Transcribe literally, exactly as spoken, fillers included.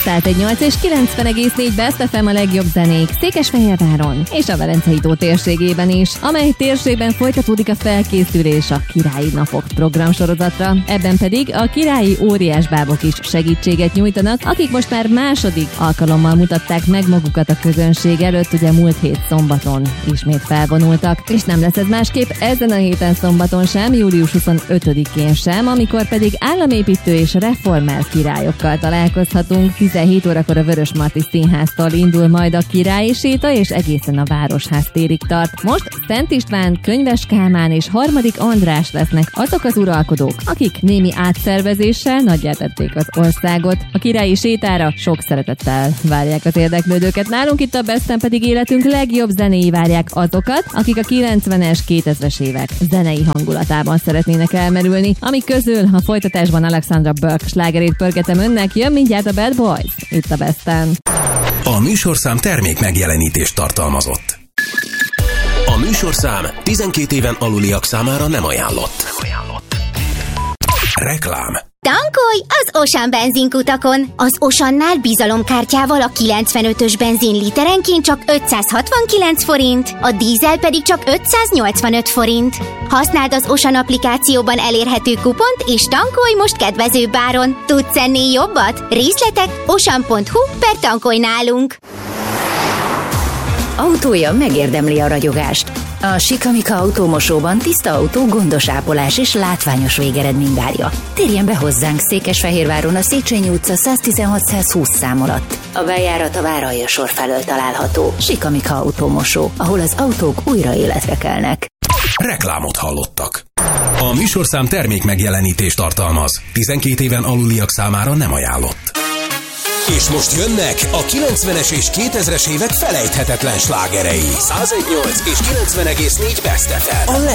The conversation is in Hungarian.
száz egy nyolc és kilencven egész négy Best ef em a legjobb zenék Székesfehérváron és a Velencei tó térségében is, amely térségben folytatódik a felkészülés a Királyi Napok programsorozatra. Ebben pedig a királyi óriásbábok is segítséget nyújtanak, akik most már második alkalommal mutatták meg magukat a közönség előtt, ugye múlt hét szombaton ismét felvonultak. És nem lesz ez másképp ezen a héten szombaton sem, július huszonötödikén sem, amikor pedig államépítő és reformer királyokkal találkozhatunk. tizenhét órakor a Vörösmarty Színháztól indul majd a királyi séta, és egészen a Városház térig tart. Most Szent István, Könyves Kálmán és Harmadik András lesznek azok az uralkodók, akik némi átszervezéssel nagyjá tették az országot. A királyi sétára sok szeretettel várják az érdeklődőket. Nálunk itt a Besten pedig életünk legjobb zenéi várják azokat, akik a kilencvenes, kétezres évek zenei hangulatában szeretnének elmerülni, amik közül a folytatásban Alexandra Burke slágerét pörgetem önnek, jön mindjárt a Bad Boys, itt a Besten. A műsorszám termék megjelenítést tartalmazott. A műsorszám tizenkét éven aluliak számára nem ajánlott. Nem ajánlott. Reklám. Tankolj az Ocean benzinkutakon! Az Oceannál bizalomkártyával a kilencvenötös benzin literenként csak ötszázhatvankilenc forint, a dízel pedig csak ötszáznyolcvanöt forint. Használd az Ocean applikációban elérhető kupont, és tankolj most kedvezőbb áron. Tudsz ennél jobbat? Részletek ocean pont hu per tankolj nálunk! Autója megérdemli a ragyogást. A Sikamika autómosóban tiszta autó, gondos ápolás és látványos végeredmény várja. Térjen be hozzánk Székesfehérváron a Széchenyi utca száztizenhat százhúsz szám alatt. A bejárat a Váralja sor felől található. Sikamika autómosó, ahol az autók újra életre kelnek. Reklámot hallottak. A műsorszám termék megjelenítést tartalmaz. tizenkét éven aluliak számára nem ajánlott. És most jönnek a kilencvenes és kétezres évek felejthetetlen slágerei. száz egy nyolc és kilencven egész négy Best ef em.